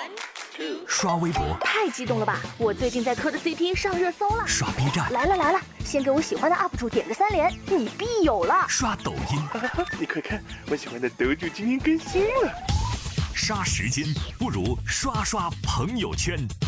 刷微博太激动了吧！我最近在磕的 CP 上热搜了。 刷 B 站来了，先给我喜欢的 UP 主点个3连，你必有了。 刷抖音你快看，我喜欢的抖主今天更新了。 杀时间不如刷朋友圈。